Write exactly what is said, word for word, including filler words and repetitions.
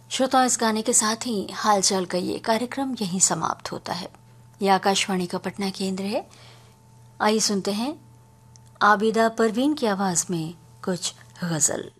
श्रोता, इस गाने के साथ ही हालचाल का ये कार्यक्रम यहीं समाप्त होता है। यह आकाशवाणी का पटना केंद्र है। आइए सुनते हैं आबिदा परवीन की आवाज में कुछ गजल।